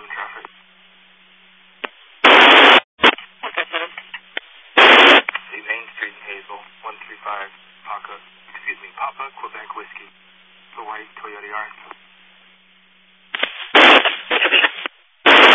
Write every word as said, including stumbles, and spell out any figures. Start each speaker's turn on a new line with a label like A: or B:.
A: seven traffic.
B: one five seven.
A: The Main Street in Hazel, one three five, Papa, excuse me, Papa, Quebec Whiskey, the white Toyota Yaris.